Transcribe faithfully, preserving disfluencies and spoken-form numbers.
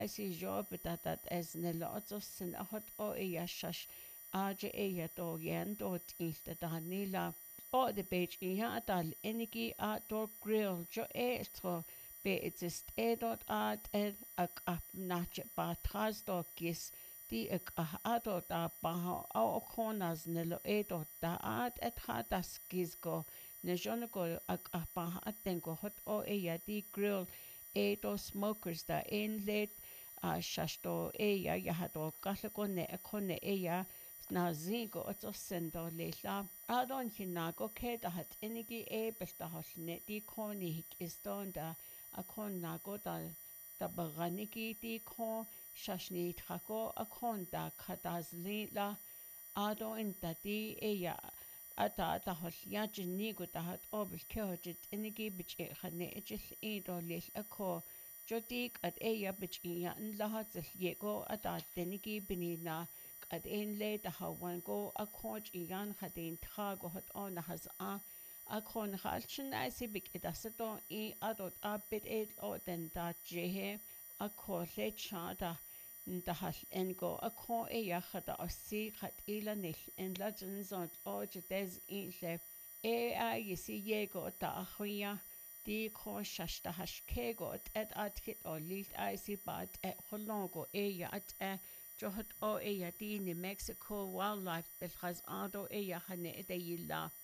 si job dat as na lot of sin a hot o e ya shash aja e ya do yen do tinsta da nila o de beach i ha dal enigi outdoor grill jo e tro be exist e dot art ed ak ap nach ba tras do gis di ek a ado da ba o corners ne lo e dot da art et ha das gis go ne jona go ak a ba atengo hot o e ya di grill e do smokers da in let a shashto e ya ya hato kahlako ne ekone e ya na zingo otso sendo leila adon hinago ke da hat enigi e besta hosne di koni hik istonda akon nago da da baganiki di kon shashni trako akon da kadazli la ado inta di e ya ata ata hosya jini go da hat obl ke hojit enigi bich e khane ejil e do lel ako Jodik at eya bich iya n lahat sa yego at at denigi binina at inle da hawan go akoj iyan hadin trago hot on has a akon halchen ay sibik edasato I adot abit et o den da jehe akon le chada da hal engo akon eya hada osi hat ila nil en legends on o jades inle e a yisi yego da ahuya Di ko shashta hashkego et at hit o lilt icy bad et holongo eya at e johot o eya di ni Mexico wildlife bilhaz ado eya hane de yilla